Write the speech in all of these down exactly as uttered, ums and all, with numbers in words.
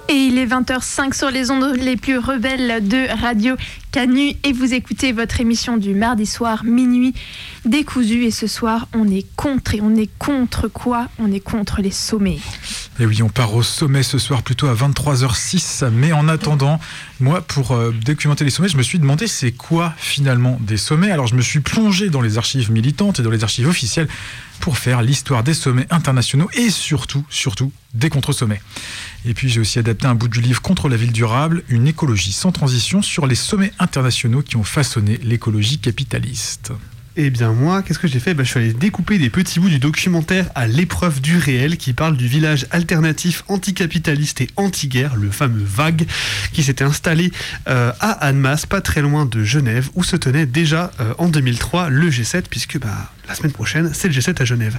Et il est vingt heures cinq sur les ondes les plus rebelles de Radio Canu et vous écoutez votre émission du mardi soir minuit décousu. Et ce soir, on est contre. Et on est contre quoi ? On est contre les sommets. Et oui, on part au sommet ce soir plutôt à vingt-trois heures six. Mais en attendant, moi, pour euh, documenter les sommets, je me suis demandé c'est quoi finalement des sommets. Alors je me suis plongé dans les archives militantes et dans les archives officielles pour faire l'histoire des sommets internationaux et surtout, surtout, des contre-sommets. Et puis j'ai aussi adapté un bout du livre Contre la ville durable, une écologie sans transition sur les sommets internationaux qui ont façonné l'écologie capitaliste. Eh bien moi, qu'est-ce que j'ai fait ? ben, Je suis allé découper des petits bouts du documentaire À l'épreuve du réel qui parle du village alternatif anticapitaliste et anti-guerre, le fameux VAG, qui s'était installé euh, à Annemasse, pas très loin de Genève, où se tenait déjà euh, en deux mille trois le G sept, puisque bah, la semaine prochaine, c'est le G sept à Genève.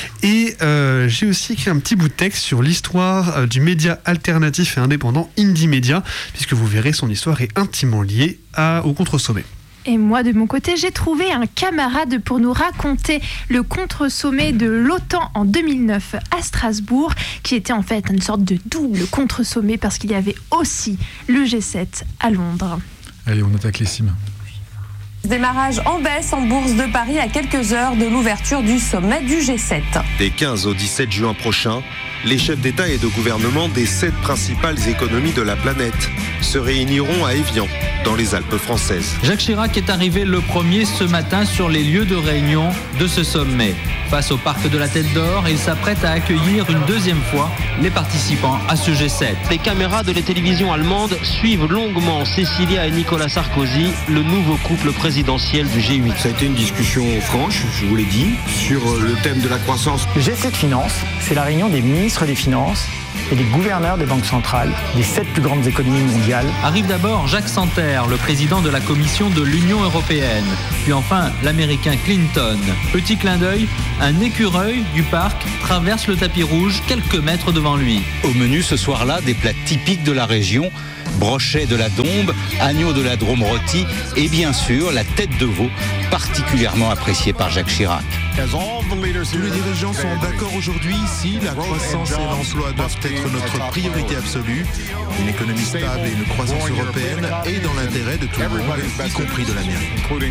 Et euh, j'ai aussi écrit un petit bout de texte sur l'histoire euh, du média alternatif et indépendant Indie Media, puisque vous verrez, son histoire est intimement liée à, au contre-sommet. Et moi, de mon côté, j'ai trouvé un camarade pour nous raconter le contre-sommet de l'OTAN en deux mille neuf à Strasbourg, qui était en fait une sorte de double contre-sommet parce qu'il y avait aussi le G sept à Londres. Allez, on attaque les cimes. Démarrage en baisse en bourse de Paris à quelques heures de l'ouverture du sommet du G sept. Des quinze au dix-sept juin prochain, les chefs d'État et de gouvernement des sept principales économies de la planète se réuniront à Évian, dans les Alpes françaises. Jacques Chirac est arrivé le premier ce matin sur les lieux de réunion de ce sommet. Face au parc de la Tête d'Or, il s'apprête à accueillir une deuxième fois les participants à ce G sept. Les caméras de la télévision allemande suivent longuement Cécilia et Nicolas Sarkozy, le nouveau couple présidentiel du G huit. Ça a été une discussion franche, je vous l'ai dit, sur le thème de la croissance. Le G sept Finance, c'est la réunion des ministres des Finances et des gouverneurs des banques centrales, des sept plus grandes économies mondiales. Arrive d'abord Jacques Santer, le président de la Commission de l'Union européenne. Puis enfin, l'Américain Clinton. Petit clin d'œil, un écureuil du parc traverse le tapis rouge quelques mètres devant lui. Au menu ce soir-là, des plats typiques de la région, brochet de la Dombe, agneau de la Drôme rôti et bien sûr la tête de veau, particulièrement appréciée par Jacques Chirac. Tous les dirigeants sont d'accord aujourd'hui ici, la croissance et l'emploi doivent être notre priorité absolue. Une économie stable et une croissance européenne est dans l'intérêt de tout le monde, y compris de l'Amérique.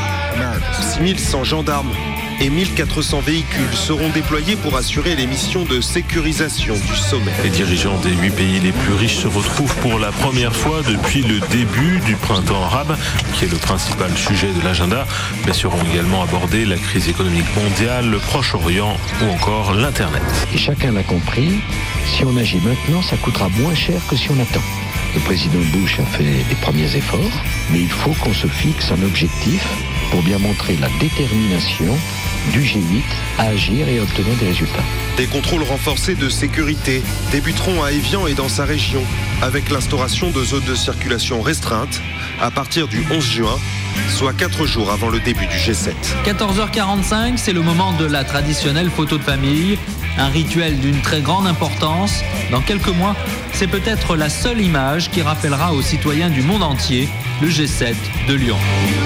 six mille cent gendarmes et mille quatre cents véhicules seront déployés pour assurer les missions de sécurisation du sommet. Les dirigeants des huit pays les plus riches se retrouvent pour la première fois depuis le début du printemps arabe, qui est le principal sujet de l'agenda, mais seront également abordés la crise économique mondiale, le Proche-Orient ou encore l'Internet. Et chacun l'a compris, si on agit maintenant, ça coûtera moins cher que si on attend. Le président Bush a fait des premiers efforts, mais il faut qu'on se fixe un objectif pour bien montrer la détermination du G huit à agir et à obtenir des résultats. Des contrôles renforcés de sécurité débuteront à Évian et dans sa région, avec l'instauration de zones de circulation restreintes à partir du onze juin, soit quatre jours avant le début du G sept. quatorze heures quarante-cinq, c'est le moment de la traditionnelle photo de famille, un rituel d'une très grande importance. Dans quelques mois, c'est peut-être la seule image qui rappellera aux citoyens du monde entier le G sept de Lyon.